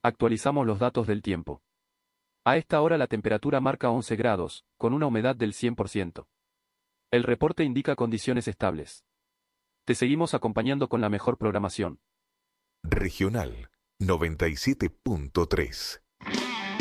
Actualizamos los datos del tiempo. A esta hora la temperatura marca 11 grados, con una humedad del 100%. El reporte indica condiciones estables. Te seguimos acompañando con la mejor programación. Regional 97.3.